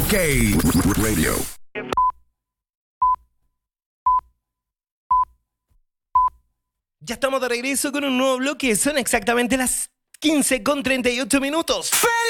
OK Radio. Ya estamos de regreso con un nuevo bloque. Son exactamente las 15:38 minutos.